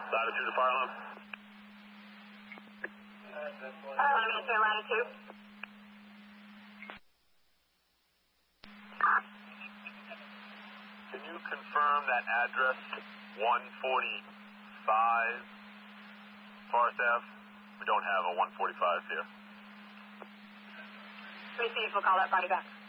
Latitude to fire alarm. Latitude. Can you confirm that address, 145 Forest Ave? We don't have a 145 here. Receive, we'll call that body back.